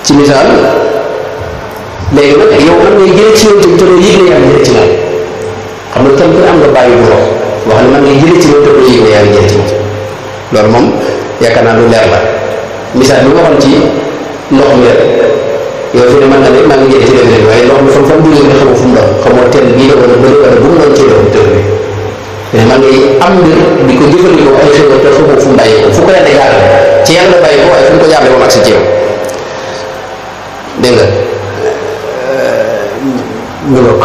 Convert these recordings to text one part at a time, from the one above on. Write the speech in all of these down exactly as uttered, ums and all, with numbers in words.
ci misaal léegi nag yow man ngay jëlee ci yow te doo yëg ne yaa ngi jëlee ci moom xam nga tam am nga bàyyi bu wax wax ne man ngay jëlee ci yow te doo yëg ne yaa ngi jëlee ci moom loolu moom yaakaar naa lu leer la misaal bi ma waxoon ci ndox mi rek yow fi ne mën nga ne maa ngi jëlee ci def leen waaye ndox mi fan fan duggee nga xamoo fu mu doon xamoo teen bii la wala bëri wala bu mu doon ci doon tër bi mais man ngay am mbir di ko jëfandikoo ay xéwal te xamoo fu mu bàyyi ko fu ko yàlla jaarale ci yàlla bàyyi ko waaye fu mu ko jaarale moom ak si ci yow dégg nga ñu bokk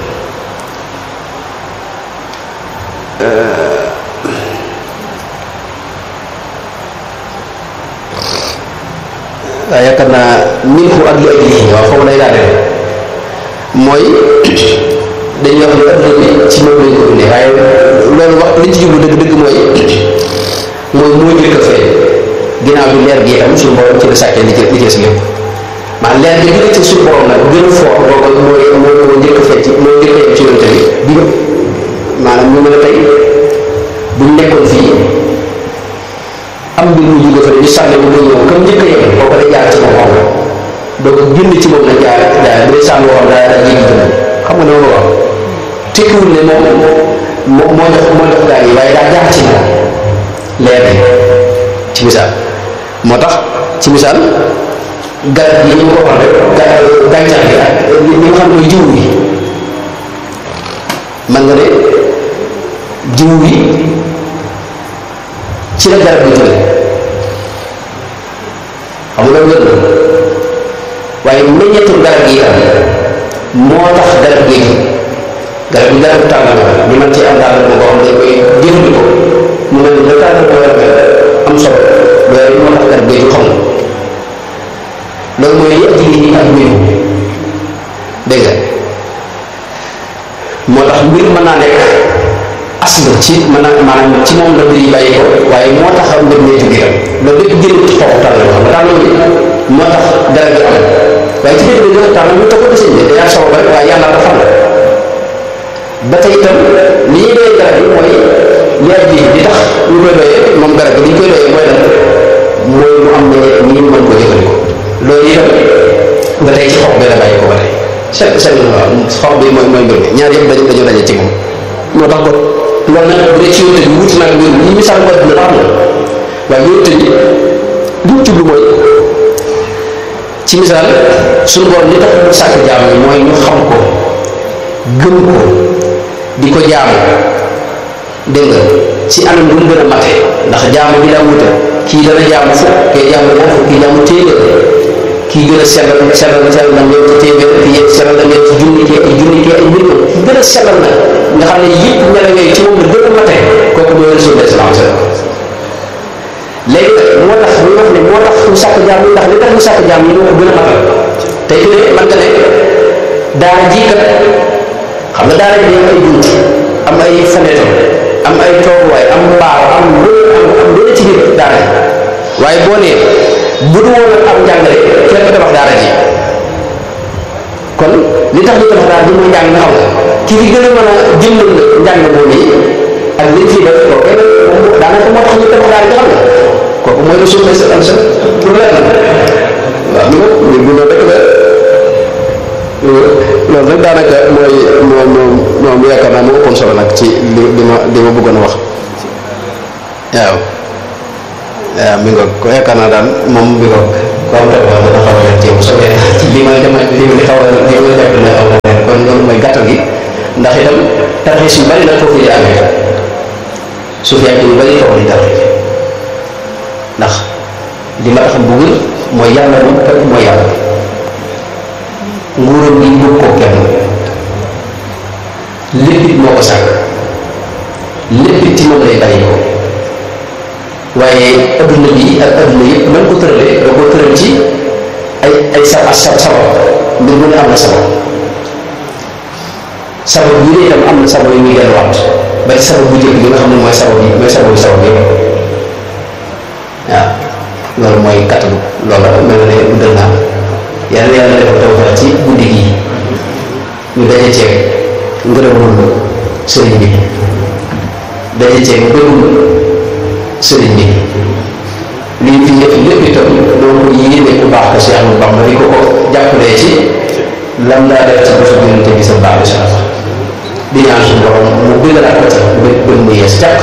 waaw yaakaar naa min ko ak li ak lii waaw foofu lay daane mooy dañuy wax ne adduna bi ci moom lañ ko indee waaye loolu wax liñ ci jublu dëgg dëgg mooy mooy moo njëkk a fee ginnaaw bi leer gi itam suñu borom ci la sàkkee li ci li ci si lépp maanaam leer gi gën a ci suñu borom nag gën a fort boobu mooy mooy moo njëkk a fee ci moo njëkk a yem ci yonte bi bi maanaam ñu mën a tey buñ nekkoon fii am mbir mu jóge fa ñu sànni bu ñëw comme njëkk a yem boo ko day jaar ci moom xam nga donc génn ci moom la jaar jaar bu dee sànni woon daa daa jéggi jëm xam nga noonu wax tekkiwul ne moom moo moo jox moo jox gaa yi waaye daa jaar ci moom leer bi ci misaal moo tax ci misaal garab yi ñu ko waxoon rek gàncax gi ak li nga xam ne jiw bi man nga ne jiw bi ci la garab gi jóge xam nga wér na waaye meññeetu garab gi am moo tax garab gi garab gi garab tàngal ñu mën ci am daal boo xam dañ koy jëfandikoo mu mel ni la tàngal ko war a am solo loolu moo tax garab gi xam nga loolu mooy li indi yi ak mbir dégg nga moo tax mbir mën naa nekk asl ci mën naa maanaam ci moom la mbir yi bàyyi ko waaye moo tax mbir mi jóge tam loolu lépp jëlee ci xooxu tànn xam nga tànn bi moo tax garab gi am waaye ci biir bi nga tànn ñu toog seen bi day am solo rek waaye yàlla dafa xam ba tey itam li ñuy doyee garab yi mooy leer bi di tax ñu koy doyee moom garab gi li ñu koy doyee mooy lan mooy mu am ne nii mën koo jëfandikoo loolu itam ba tey ci xob bi la bàyyi ko ba tey seen seen waaw xob bi mooy mooy mbir mi ñaar yëpp dañu dañoo daje ci moom moo tax ba loolu nag bu dee ci yonte bi wuti nag mbir ñi misaal ko dina baax na waaye yonte bi li mu jublu mooy ci misaal suñu borom li tax mu sàkk jaam yi mooy ñu xam ko gëm ko di ko jaamu dégg nga ci anam bu mu gën a mate ndax jaamu bi daa wute kii dana jaamu fukk kii jaamu ñaar fukk kii jaamu téeméer kii gën a sellal sellal sellal na ñëw ci téeméer kii sellal na ñëw ci junni kii ay junni kii ay mbir ko ki gën a sellal nag nga xam ne yëpp melo yooyu ci moom la gën a mate kooku mooy Rasulullah sallallahu alayhi wasallam léegi nag moo tax ñu wax ne moo tax ñu sàkk jaam yi ndax li tax ñu sàkk jaam yi moo ko gën a matal tey fi ne man nga ne daara ji kat xam nga daara ji day am ay bunt am ay fenêtre am ay tooguwaay am mbaar am lu am am lu ci biir daara ji waaye boo nee bu du woon ak am njàngale kenn tabax daara ji kon li tax ñu tabax daara ji mooy njàng nga xam nga ki fi gën a mën a jëmmal njàng moom yi ak liñ ciy def kooku moom daanaka moo tax ñu tabax daara ji xam nga kooku mooy lu suñu sa am sa pour leer na waaw mi nga mbir bi noonu rek la loolu rek daanaka mooy moom moom moom yaakaar naa moo ëppoon solo nag ci li li ma li ma bëggoon a wax waaw waaw mi nga ko yaakaar naa daal moom mi nga ko am tamit wax dana xaw a leen jéem soo fekkee ci li ma dama li ma xaw a li ma jàpp ne aw na kon loolu mooy gàttal gi ndax itam tarxiis yu bari nag foofu di amee su fi yu bari foofu di tarxiis ndax li ma tax bëgg mooy yàlla moom képp mooy yàlla nguuram gi bëgg koo kenn lépp it moo ko sàkk lépp it ci moom lay bàyyi ko waaye adduna bi ak adduna yëpp même ko tëralee da koo tëral ci ay ay sa sa sabab mbir mu ne am na sabab sabab yi ne itam am na sabab yi muy delluwaat ba ci sabab bu njëkk bi nga xam ne mooy sabab yi mooy sabab sabab yëpp waaw loolu mooy kattalu loolu la mel na ne guddal naa yàlla yàlla defal tawfeex ci guddi gi ñu daje ceeg ngërëmul sëriñ bi daje ceeg ngërëmul sëriñ bi li ñu fi def lépp itam doon ko yéene bu baax ko Cheikh Ahmadou Bamba di ko borom mu bindalaat ko ci bët bët mu yees càq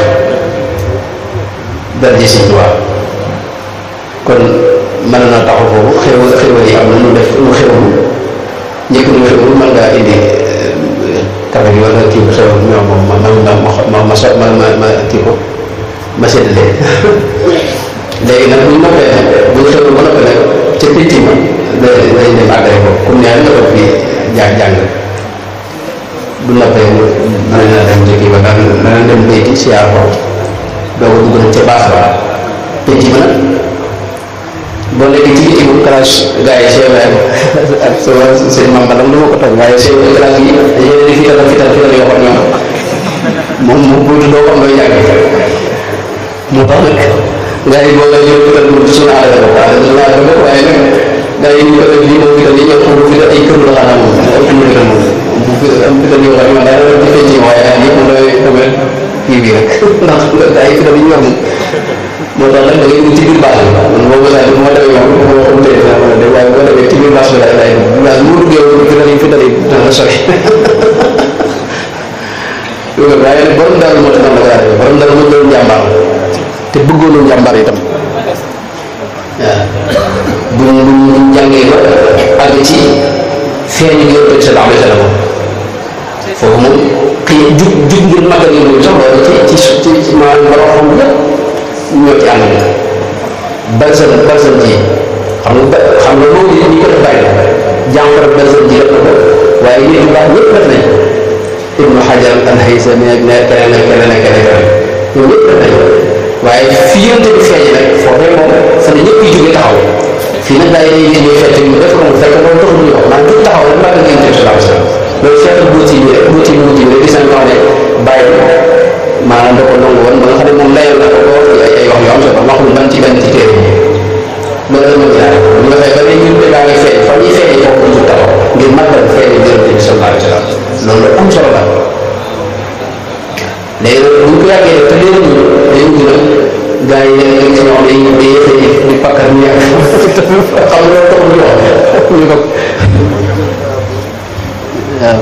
dara ji Sëñ Tuubaa kon mën na taxaw foofu xew xewal yi am na nu def nu xewlu njëkk nu xewlu mën ngaa indi kafe gi wala kii bu xew ñoom moom ma ma ma ma so ma ma ma kii ko ma séddale léegi nag bu ñu noppee nag bu ñu xewlu ba noppee nag ca pénc ma day day dem àggale ko comme ni nga toog fii jàng jàng bu noppee mën na dem ci kii ba daan dana dem bayti siyaar ko doo ko dugg nag ca baax ba pénc ma nag boo nekkee ci biti bu classe gars yi seen ak sama seen membre am lu ma ko toog waaye seen classe yi dañuy di fital fital fital yoo xam ñoom moom moom buuti doo xam looy jàng moo tax nag gars yi boo nga ñëw fital moom ci suñu aada bokk aada suñu aada bokk waaye nag gars yi ñu ko def lii moom fital yi ñëw xam bu fital ay kër la xanaa moom ay kër fital moom bu am fital yoo xam ne man daal di fecc waaye yëpp moom doy damay kii bii rek ndax ay fital yi ñu yor moom moo tax nag da ngay dugg ci biir bâche bi man boobu saa yi bu ma demee moom bu ma xamante ne dama dem waaye boo demee ci biir bâche bi laay laay dugg waaye bu ma duggee woon fi dañuy fi dañuy dana la sori waaye nag borom daal moo tax nag daal borom daal moo doon jàmbaar te bëggoon jàmbaar itam waaw bu ñu bu ñu jàngee ba àgg ci feeñu gi Yonent bi sallallahu alayhi wa sallam foofu moom xëy jug jug ngir màggal yi sax loolu ci ci ci maanaam borom xam yëpp ñoo ci ànd na balsam balsam ji xam nga xam nga moom ñi ko def bàyyi na jànfar balsam ji def na ko waaye nit ñu baax ñëpp def nañ Ibnu Hajar al-Haythami ak ne keneen ak keneen ak keneen ñoom ñëpp def nañ waaye fii Yonent bi feeñ nag foofee moom fa ne ñëpp yi jógee taxaw fii nag daay day ñuy fekk ñu def ko mu fekk loolu taxul ñu wax naan tout taxaw rek maa ngi Yonent bi sallallahu alayhi wa sallam loolu feetal buuti bi rek buuti bi buuti bi rek gis nañ ko xam ne bàyyi maanaam da ko nangu woon ba nga xam ne moom layal na ko ko wax ay ay wax yu am solo wax lu ban ci benn ci téere yi loolu la ma gën bu nga fay ba ne ñun daa ngi feeñ fa ñuy feeñee foofu ñu taxaw ngir màggal feeñee Yonent bi sallallahu alayhi wa sallam loolu am solo la léegi nag bu ñu ko yàggee def te léegi ñu day mujj nag gars yi léegi léegi si ñoo xam ne dañuy day xëy di pakkar ñu yàgg xam nga loolu taxul ñu wax ñu ko waaw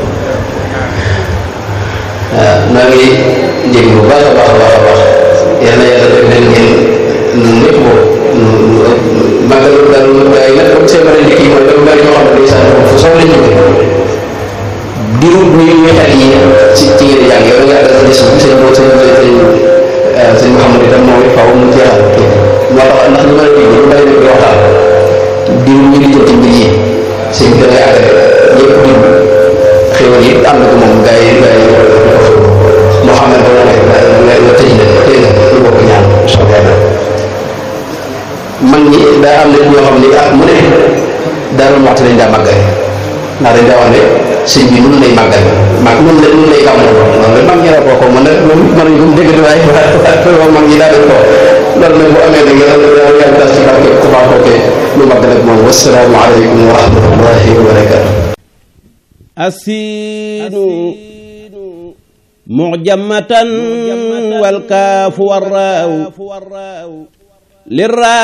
waaw maa ngi jéggi bu baax a baax a baax a baax yal na yàlla def leen ngeen lépp boobu màggal daal gars yi nag comme seen mën a ndikk yi mooy dafa bari ñoo xam ne ndeysaan fu soxla ñu ko diiru ñuy ñeexal yi ci ci ngeen jàng yow nga àggal des bi sëñ boo sëñ sëñ sëñ Mouhamadou itam moom it faaw mu jeexal moo tax ndax ñu mën a dégg ñu bari nag di waxtaan diiru ñu ngi jëm ci mbir yi sëñ bi da ngay àggale ñëpp diiru xéwal yi ànd ko moom gars yi gars yi moo xam ne dana nekk nga nga tëj la tëj la ñu bokk ñaan soobee yàlla mag ñi daa am nit ñoo xam ne ah mu ne daal waxtu dañ daa màggale ndax dañ daa wax ne sëñ bi nun lay màggal mag nun la nun lay gàmmu loolu la mag ñi la ko mën na mënuñ ko dégg waaye waaye mag ñi daa def ko loolu nag bu amee nag yàlla yàlla daal ci barke ku baax kooke lu màggal ak moom wasalaamu aleykum wa rahmatullahi wa barakatu السين معجمة والكاف والراء للراء